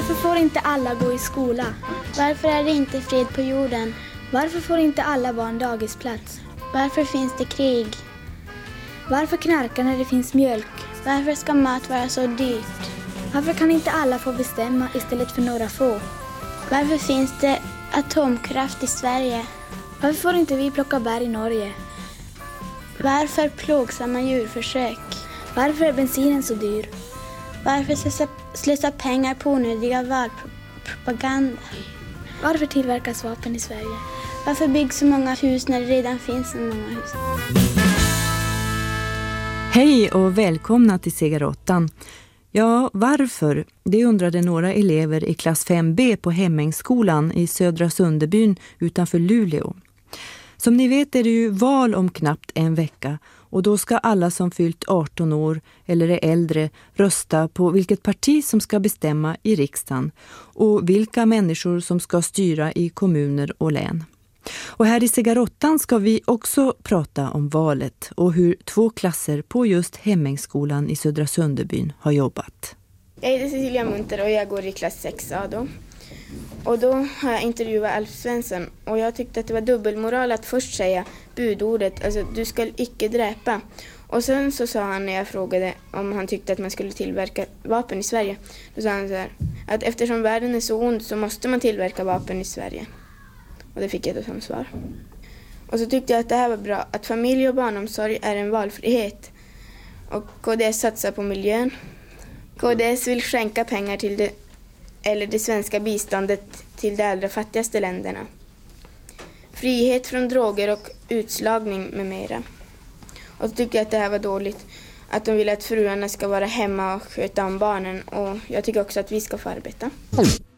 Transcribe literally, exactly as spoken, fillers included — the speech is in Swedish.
Varför får inte alla gå i skola? Varför är det inte fred på jorden? Varför får inte alla barn dagisplats? Varför finns det krig? Varför knarka när det finns mjölk? Varför ska mat vara så dyrt? Varför kan inte alla få bestämma istället för några få? Varför finns det atomkraft i Sverige? Varför får inte vi plocka bär i Norge? Varför plågsamma djurförsök? Varför är bensinen så dyr? Varför slösa, slösa pengar på onödiga valpropaganda? Varför tillverkas vapen i Sverige? Varför byggs så många hus när det redan finns så många hus? Hej och välkomna till Segarottan. Ja, varför? Det undrade några elever i klass fem B på Hemmängsskolan i Södra Sunderbyn utanför Luleå. Som ni vet är det ju val om knappt en vecka och då ska alla som fyllt arton år eller är äldre rösta på vilket parti som ska bestämma i riksdagen och vilka människor som ska styra i kommuner och län. Och här i Segarottan ska vi också prata om valet och hur två klasser på just Hemmängsskolan i Södra Sunderbyn har jobbat. Jag heter Cecilia Munter och jag går i klass sex A då. Och då har jag intervjuat Alf Svensson och jag tyckte att det var dubbelmoral att först säga budordet, alltså du ska icke dräpa. Och sen så sa han när jag frågade om han tyckte att man skulle tillverka vapen i Sverige. Då sa han så här, att eftersom världen är så ond så måste man tillverka vapen i Sverige. Och det fick jag då som svar. Och så tyckte jag att det här var bra, att familj och barnomsorg är en valfrihet. Och K D S satsar på miljön. K D S vill skänka pengar till det, eller det svenska biståndet till de allra fattigaste länderna. Frihet från droger och utslagning med mera. Och så tycker jag att det här var dåligt. Att de vill att fruarna ska vara hemma och sköta om barnen. Och jag tycker också att vi ska få arbeta.